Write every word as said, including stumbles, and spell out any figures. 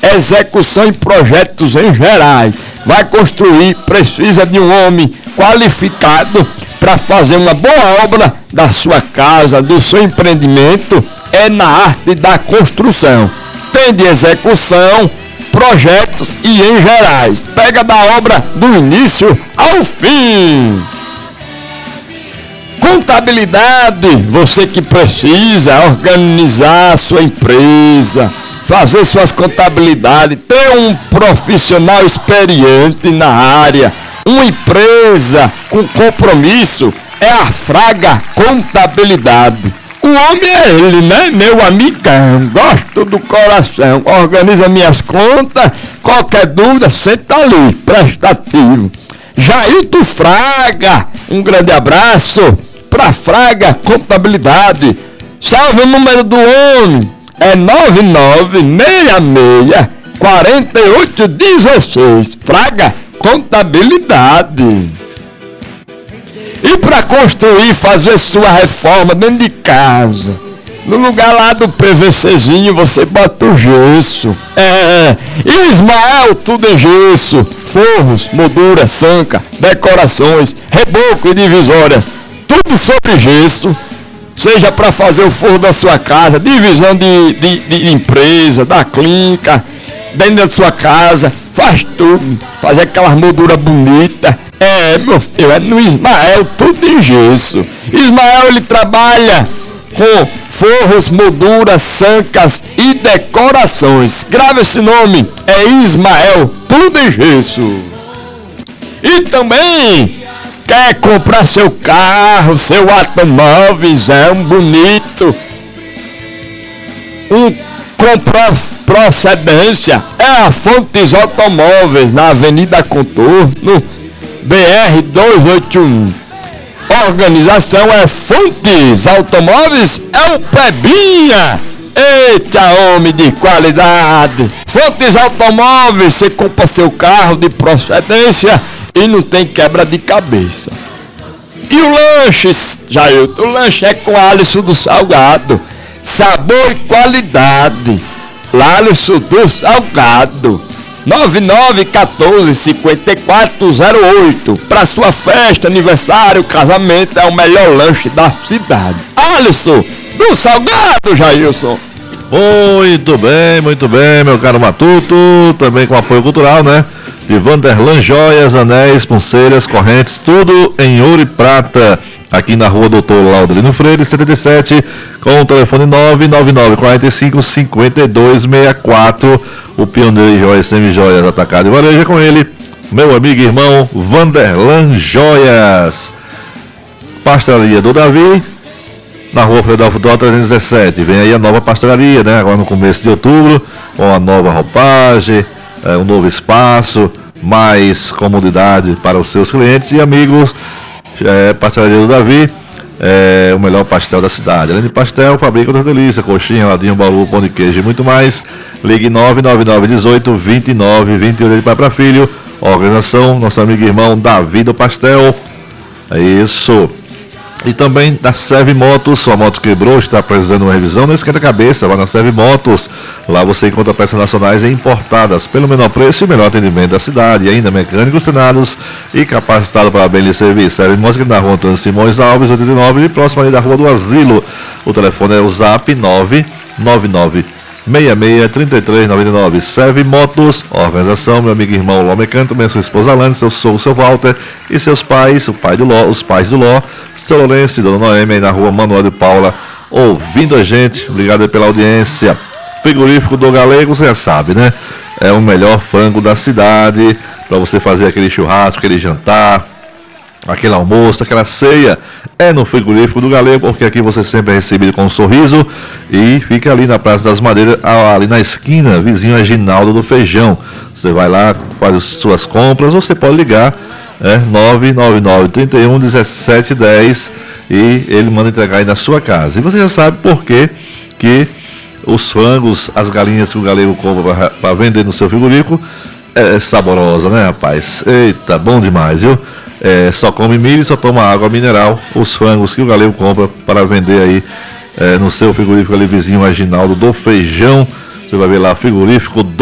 execução em projetos em gerais. Vai construir, precisa de um homem qualificado para fazer uma boa obra da sua casa, do seu empreendimento, é na arte da construção. Tem de execução, projetos e em gerais. Pega da obra do início ao fim. Contabilidade, você que precisa organizar a sua empresa, fazer suas contabilidades, ter um profissional experiente na área, uma empresa com compromisso, é a Fraga Contabilidade. O homem é ele, né? Meu amigão, gosto do coração, organiza minhas contas, qualquer dúvida, sempre ali, prestativo. Jailton Fraga, um grande abraço para Fraga Contabilidade. Salve o número do homem, é nove nove seis seis, quatro oito um seis, Fraga Contabilidade. E para construir, fazer sua reforma dentro de casa, no lugar lá do PVCzinho, você bota o gesso. É, Ismael, tudo em gesso, forros, moldura, sanca, decorações, reboco e divisórias, tudo sobre gesso. Seja para fazer o forro da sua casa, divisão de, de, de empresa, da clínica, dentro da sua casa, faz tudo, fazer aquelas molduras bonitas. É, meu filho, é no Ismael, tudo em gesso. Ismael, ele trabalha com forros, molduras, sancas e decorações. Grave esse nome, é Ismael, tudo em gesso. E também quer comprar seu carro, seu automóveis, é um bonito, um com procedência, é a Fontes Automóveis, na Avenida Contorno, B R duzentos e oitenta e um. Organização é Fontes Automóveis, é o Pebinha. Eita, homem de qualidade. Fontes Automóveis, você compra seu carro de procedência e não tem quebra de cabeça. E o lanche, Jailton, o lanche é com Alisson do Salgado. Sabor e qualidade. Alisson do Salgado. nove nove um quatro, cinco quatro zero oito. Para sua festa, aniversário, casamento, é o melhor lanche da cidade. Alisson do Salgado, Jailson. Muito bem, muito bem, meu caro Matuto. Também com apoio cultural, né? De Vanderlan Joias, anéis, pulseiras, correntes, tudo em ouro e prata. Aqui na rua Doutor Laudolino Freire, setenta e sete, com o telefone nove nove nove, quatro cinco, cinco dois seis quatro. O pioneiro em joias, semi-joias, atacado e varejo, com ele, meu amigo e irmão Vanderlan Joias. Pastelaria do Davi, na rua Fredolfo Dó trezentos e dezessete. Vem aí a nova pastelaria, né? Agora no começo de outubro, com a nova roupagem, é, um novo espaço, mais comodidade para os seus clientes e amigos. É, Pastelaria do Davi, é o melhor pastel da cidade. Além de pastel, fabrica outras delícias, coxinha, ladinho, baú, pão de queijo e muito mais. Ligue nove nove nove, dezoito, vinte e nove, vinte e oito de pai para filho. Organização, nosso amigo e irmão Davi do Pastel. É isso. E também da Serve Motos, sua moto quebrou, está precisando de uma revisão, não esquenta a cabeça, vai na Serve Motos. Lá você encontra peças nacionais e importadas pelo menor preço e melhor atendimento da cidade. E ainda mecânicos treinados e capacitados para bem lhe servir. Serve Motos, que na rua Antônio Simões Alves, oitenta e nove, e próximo ali da rua do Asilo. O telefone é o zap nove nove nove, seis seis, três três nove nove. Serve Motos, organização, meu amigo e irmão Ló Mecânico, também sua esposa Alane, seu sogro, seu Walter e seus pais, o pai do Ló, os pais do Ló, seu Lourenço e Dona Noemi, aí na rua Manuel de Paula, ouvindo a gente. Obrigado pela audiência. Frigorífico do Galego, você já sabe, né? É o melhor frango da cidade, para você fazer aquele churrasco, aquele jantar, aquele almoço, aquela ceia. É no Frigorífico do Galego, porque aqui você sempre é recebido com um sorriso. E fica ali na Praça das Madeiras, ali na esquina, vizinho a Ginaldo do Feijão. Você vai lá, faz as suas compras, você pode ligar, é, nove nove nove, três um, um sete um zero, e ele manda entregar aí na sua casa. E você já sabe por quê que os frangos, as galinhas que o Galego compra para vender no seu frigorífico é saborosa, né, rapaz? Eita, bom demais, viu? É, só come milho e só toma água mineral. Os frangos que o Galego compra para vender aí é, no seu frigorífico ali vizinho a Ginaldo do Feijão. Você vai ver lá, frigorífico do